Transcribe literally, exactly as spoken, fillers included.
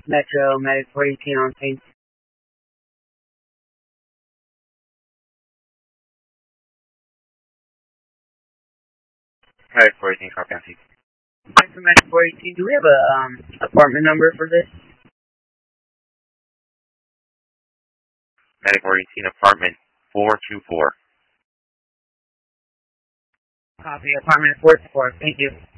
Metro, Medic four eighteen on scene. Medic four eighteen, copy on scene. For Medic four eighteen, do we have a um, apartment number for this? Medic four eighteen, apartment four two four. Copy, apartment four two four, thank you.